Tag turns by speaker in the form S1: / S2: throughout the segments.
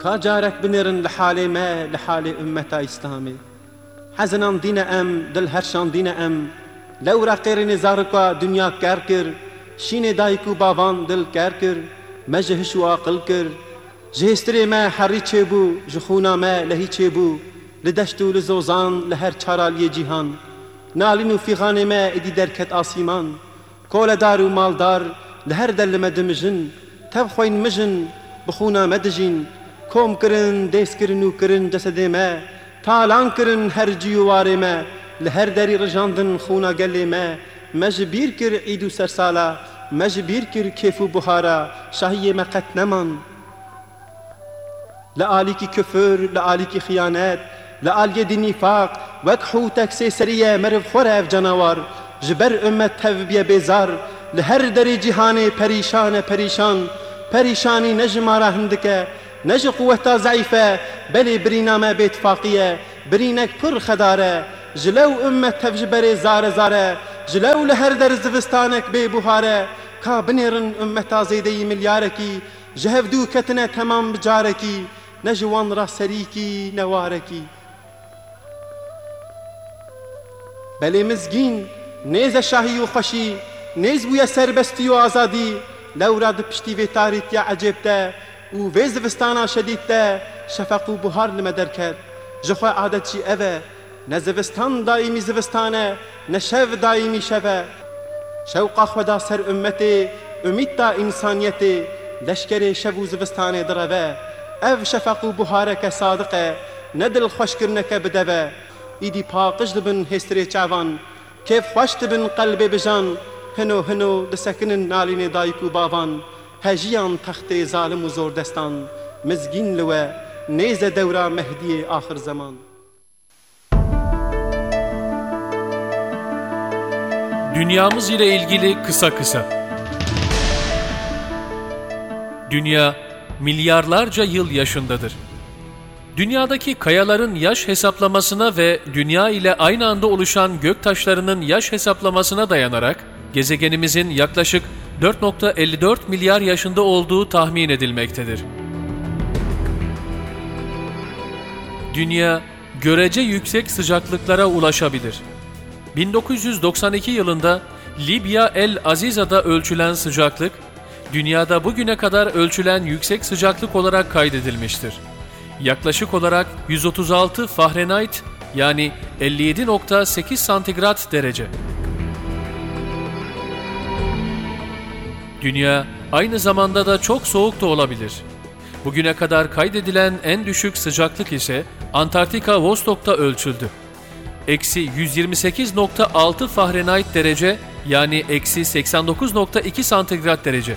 S1: كاجارك بنرن لحالي ما لحالي أمتا إسلامي حزنان دين أم دل هرشان دين أم لو رقير نزاركا دنيا كاركر شين دايكو بابان دل كاركر مجهشو عقل كر جهستري ما حري چبو جخونا ما لهي چبو لدشتو لزوزان لهر چارالي جيهان نالينو في غاني ما ادي دركت آسيمان كول دار ومالدار لهر دل مدمجن تبخوين مجن بخونا مدجين كوم كرن ديس كرن وكرن جسد ما تالان كرن هر جيوار ما لهر داري رجاندن خونا قلي ما مجبير كر عيدو سرسالا مجبير كر كيفو بخارا شاهي ما قت نمان لآليكي كفر لآليكي خيانات لآلية دي نفاق وكحوتك سيسرية مرف خورف جنوار جبر أمت تفبية بيزار لهر داري جهاني پريشان پريشان پريشاني نجمارا هندكه نج قوتا ضعيفة بلي برينا ما باتفاقية برينك پر خدارة جلو أمت تفجبري زارة زارة جلو لهر در زفستانك ببهارة كا بنيرن أمتا زيدي ملياركي جهفدو كتنا تمام بجاركي نجوان راسريكي نواركي بلي مزگين نيز شاهي وخشي نيز بويا سربستي وآزادي لو راد پشتي في تاريت يا عجبتا و وی زوستانا شدیدته شفق و بهار لمدر کرد جخوا عادت چی اوه نه زوستان دائمی زوستانه نه شو دائمی شوه شوقا خدا سر امته امید تا انسانیته لشکر شو و زوستانه دروه او شفق و بهارک صادقه نه دل خوش کرنک بدوه ایدی پاقش دبن هستری چاوان کیف خوش دبن قلب بجان هنو هنو دسکنن نالین دایکو باوان هجيان تخت ظالم و زور دستان مزگین لوه نیز دورا مهدی آخر زمان
S2: Dünyamız ile ilgili kısa kısa. Dünya milyarlarca yıl yaşındadır. Dünyadaki kayaların yaş hesaplamasına ve dünya ile aynı anda oluşan göktaşlarının yaş hesaplamasına dayanarak gezegenimizin yaklaşık 4.54 milyar yaşında olduğu tahmin edilmektedir. Dünya görece yüksek sıcaklıklara ulaşabilir. 1992 yılında Libya El Aziza'da ölçülen sıcaklık, dünyada bugüne kadar ölçülen yüksek sıcaklık olarak kaydedilmiştir. Yaklaşık olarak 136 Fahrenheit yani 57.8 santigrat derece. Dünya aynı zamanda da çok soğuk da olabilir. Bugüne kadar kaydedilen en düşük sıcaklık ise Antarktika Vostok'ta ölçüldü. Eksi 128.6 Fahrenheit derece yani eksi 89.2 santigrat derece.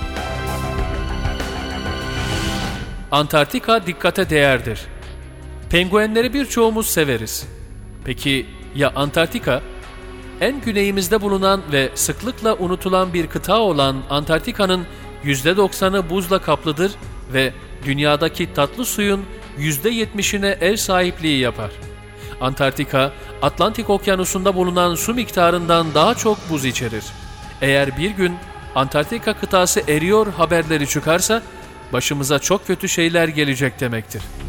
S2: Antarktika dikkate değerdir. Penguenleri birçoğumuz severiz. Peki ya Antarktika? En güneyimizde bulunan ve sıklıkla unutulan bir kıta olan Antarktika'nın %90'ı buzla kaplıdır ve dünyadaki tatlı suyun %70'ine ev sahipliği yapar. Antarktika, Atlantik Okyanusu'nda bulunan su miktarından daha çok buz içerir. Eğer bir gün Antarktika kıtası eriyor haberleri çıkarsa, başımıza çok kötü şeyler gelecek demektir.